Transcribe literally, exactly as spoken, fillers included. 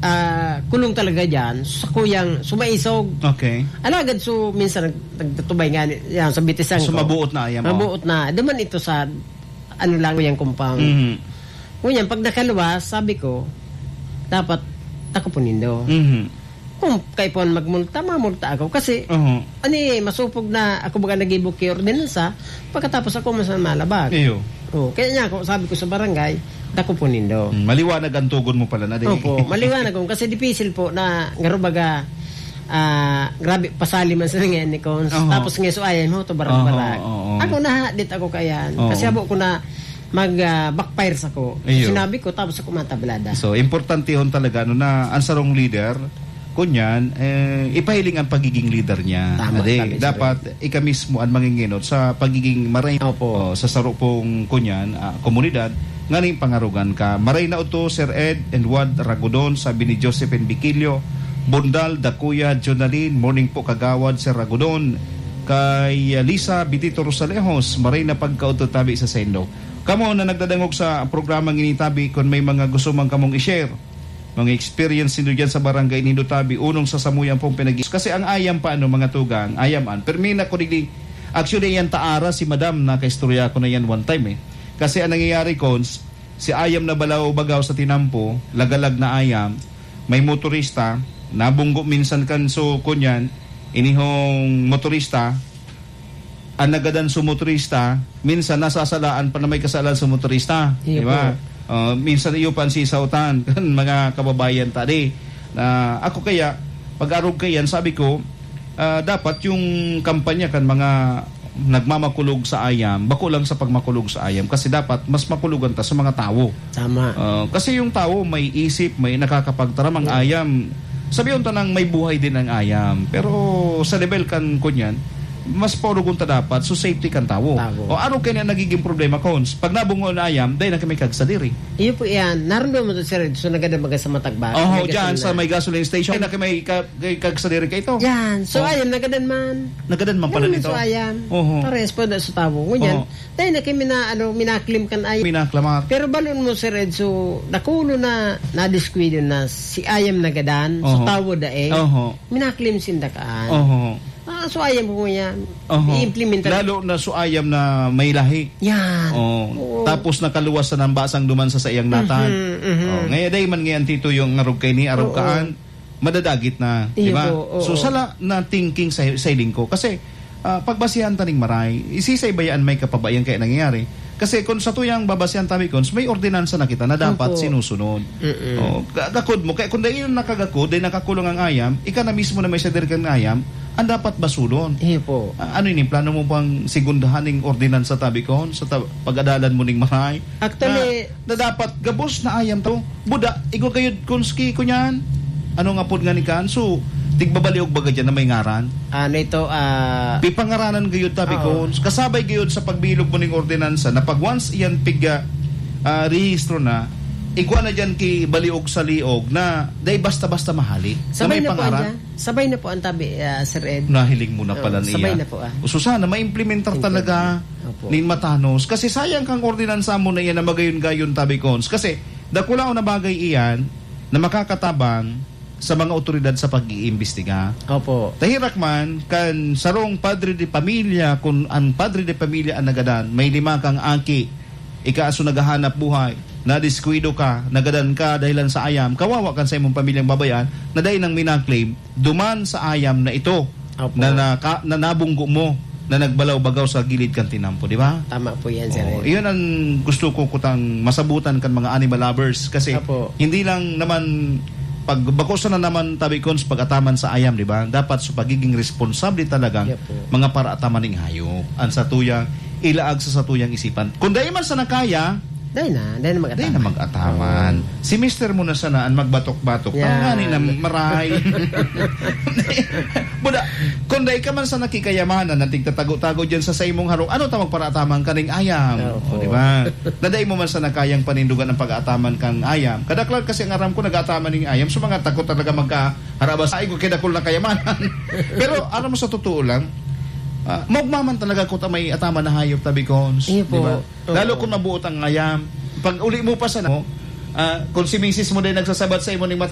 uh, kulong talaga dyan, sa kuyang sumaisog. Okay. Alagad so, minsan nagtatubay nga yan, sa bitisan so, ko. So, mabuot na ayam. Mabuot na. Duman ito sa, ano lang yung compound. Mm-hmm. Ngunyan, pag nakaluwas, sabi ko, dapat takupunindo. Mm-hmm. Kung kay po magmulta, mamulta ako. Kasi, uh-huh. ani, masupog na ako baga nag-ibok kay ordinansa, pagkatapos ako masan malabag. Iyo. Oh, kaya niya ako, sabi ko sa barangay, dako po nindo. Hmm, maliwanag ang tugon mo pala na din. Opo, maliwanag ko. Kasi dipisil po na, ngaro baga, uh, grabe, pasali man sa ngayon ni Cons. Uh-huh. Tapos ngayon, so ayaw mo, to barang-barang. Uh-huh, uh-huh. Ako na, dit ako kayan. Uh-huh. Kasi abo ko na, mag-backfire uh, ako. Iyo. Sinabi ko, tapos ako matablada. So, importante hon talaga, ano na, ang sarong leader, kunyan, eh, ipahiling ang pagiging leader niya. Tama, Ade, dapat ika mismo ang manginginot sa pagiging maray Opo. oh, sa saro pong kunyan, uh, komunidad, nganing pangarugan ka. Maray na uto, Sir Ed and Wad Ragodon, sabi ni Joseph and Biquilio, Bundal, Dakuya, Jonalyn, morning po kagawad, Sir Ragodon, kay Lisa Bitito Rosalejos, maray na pagkauto tabi sa sendo. Kamo na nagdadangog sa programang initabi kung may mga gusto mang kamong i-share. Mga experience nito dyan sa barangay Nindo Tabi, unong sa samuyan pong pinag- kasi ang ayam pa ano mga tugang, ayaman. Permina ko digdi, actually yan taara si madam, nakaistorya ko na yan one time eh. Kasi ang nangyayari Cons, si ayam na balaw bagaw sa tinampo, lagalag na ayam, may motorista, nabunggo minsan kan so kunyan, inihong motorista, ang nagadan sa motorista, minsan nasasalaan pa na may kasalan sa motorista. Di ba? Uh, minsan iyo pa si sautan kan mga kababayan tadi na uh, ako kaya pag-arog kayan sabi ko uh, dapat yung kampanya kan mga nagmamakulog sa ayam bako lang sa pagmakulog sa ayam kasi dapat mas makulugan ta sa mga tao. Tama. Uh, kasi yung tao may isip, may nakakapagtaram ang ayam. Sabiyon ta nang may buhay din ang ayam pero sa level kan kunyan mas paurugon ta dapat so safety kan tawo. O ano kaya nagiging problema Cons? Pag nabungo na ayam, dahil na kami kagsadiri. Iyo po yan. Naroon mo ito sir, so naganda maga sa matagba. Oo, oh, dyan sa may gasoline station na kami kagsadiri ka ito. Yan. So oh. ayam, nagadan man. Nagadan man pala nito. So ayam. Uh-huh. Pares po na sa tawo. Ngunyan, uh-huh. dahil na kami na, ano, minaklim kan ayam. Minaklamat. Pero balon mo sir Ed, so nakulo na, na-disquido na si ayam nagadan, uh-huh. so tawo dae, uh-huh. minaklim sindakaan. Oo. Ah, so ayam po yan. Uh-huh. I-implement. Lalo na so ayam na may lahi. Yan. Oh. Oo. Tapos nakaluwas sa ng basang duman sa sayang natan. Mm-hmm, mm-hmm. Oh. Ngayon day man ngayon tito yung ngarog kay ni arog kaan, madadagit na, di ba? So sala na thinking sa sailing ko kasi uh, pagbasihan taning maray, isisaybayan may kapabayan kaya nangyayari. Kasi kung sa tuyang babasihan tabi kons, may ordinansa na kita na dapat Opo. sinusunod. Oh, gakod mo kaya kung dahil nakagakod, dahil nakakulong ang ayam, ika na mismo na may sadir kang ayam, ang dapat basulon. Iyo po. Uh, ano yun, plano mo pang sigundahaning ordinansa tabi kon sa tab- pag-adalan mo ning maray? Actually, na, na dapat gabos na ayam to. Buda, igo kayo konski kunyan. Ano nga pod nga ni kanso? Tigbabaliog baga dyan na may ngaran. Ano ito, ah... Uh, Pipangaranan gayod tabi ko. Kasabay gayod sa pagbilog mo ng ordinansa na pag once iyan piga uh, rehistro na, igwa na dyan ki baliog sa liog na day basta-basta mahali. Sabay na may na po an Sabay na po ang tabi, uh, Sir Ed. Nahiling mo na pala oh, niya. Sabay na po ah. So sana ma-implementar talaga ni Matanos. Kasi sayang kang ordinansa mo na iyan na magayon-gayon tabi kons. Kasi dakulaw na bagay iyan na makakatabang sa mga otoridad sa pag-iimbestiga. Opo. Tahirak man, kan sarong padre de pamilya, kung ang padre de pamilya ang nagadan, may lima kang aki, ikaaso nagahanap buhay, na-disquido ka, nagadan ka dahilan sa ayam, kawawa kan sa imong pamilyang babayan, na dahil nang minaklaim, duman sa ayam na ito, Opo. na, na, na nabunggo mo, na nagbalaw-bagaw sa gilid kan tinampo, di ba? Tama po yan, Sir. Oh, iyon ang gusto ko kutang masabutan kan mga animal lovers, kasi Opo. hindi lang naman pag bakosa na naman tabi kons pag-ataman sa ayam, di ba? Dapat sa so, pagiging responsable talaga yep, mga para-ataman ng hayop. Ang satuyang ilaag sa satuyang isipan. Kung dahil man sa nakaya, dahil na, dahil na mag-ataman. Dahil na mag-ataman. Oh. Si mister mo na sanaan magbatok-batok. Yeah. Pangani na maray. Buda, kung dahil ka man sa nakikayamanan na tigtatago-tago dyan sa sa imong harong, ano tamang para-ataman kaning ayam? Oh, o, di ba? Daday mo man sa nakayang panindugan ng pag-ataman kang ayam. Kadaklar kasi ang aram ko nag-ataman ng ayam, so mga takot talaga magkaharabas. Ay, ko kidakul na kayamanan. Pero alam mo sa totoo lang, Uh, maugmaman talaga ko ta may atama na hayop tabi kons, di ba? Lalo kung mabuot ang ayam. Pag uli mo pa sa no, uh, kung si misis mo din nagsasabat sa imo ning mata